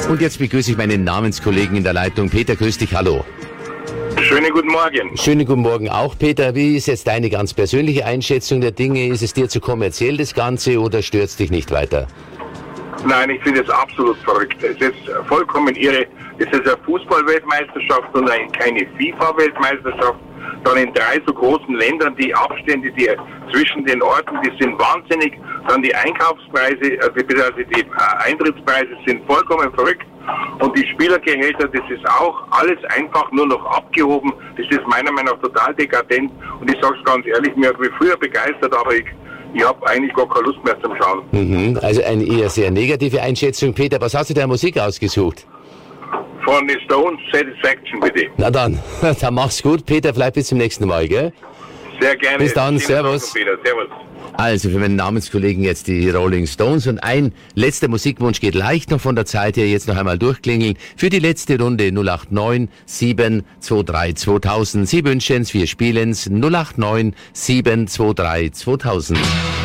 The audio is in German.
Und jetzt begrüße ich meinen Namenskollegen in der Leitung. Peter, grüß dich, hallo. Schönen guten Morgen. Schönen guten Morgen auch, Peter. Wie ist jetzt deine ganz persönliche Einschätzung der Dinge? Ist es dir zu kommerziell, das Ganze, oder stört es dich nicht weiter? Nein, ich finde es absolut verrückt. Es ist vollkommen irre. Es ist eine Fußball-Weltmeisterschaft und keine FIFA-Weltmeisterschaft. Dann in 3 so großen Ländern, die Abstände zwischen den Orten, die sind wahnsinnig. Dann die Einkaufspreise, also die Eintrittspreise sind vollkommen verrückt. Und die Spielergehälter, das ist auch alles einfach nur noch abgehoben. Das ist meiner Meinung nach total dekadent. Und ich sage es ganz ehrlich, mir hat mich früher begeistert, aber ich habe eigentlich gar keine Lust mehr zum Schauen. Also eine eher sehr negative Einschätzung. Peter, was hast du der Musik ausgesucht? Von den Stones, Satisfaction bitte. Na dann mach's gut. Peter, vielleicht bis zum nächsten Mal, gell? Sehr gerne. Bis dann, servus. Servus. Also für meinen Namenskollegen jetzt die Rolling Stones, und ein letzter Musikwunsch geht leicht noch von der Zeit her, jetzt noch einmal durchklingeln. Für die letzte Runde 089 723 2000. Sie wünschen's, wir spielen's 089 723 2000.